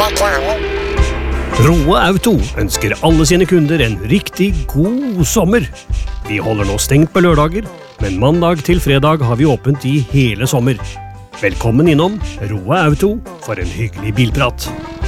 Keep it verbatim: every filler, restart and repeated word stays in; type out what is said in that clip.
Roe Auto ønsker alle sine kunder en riktig god sommer. Vi holder nå stengt på lørdager, men mandag til fredag har vi åpent i hele sommer. Velkommen innom Roe Auto for en hyggelig bilprat.